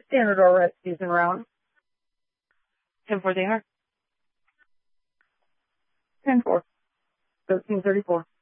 standard or rest season round. 10-4 they are. 10-4. 13-34.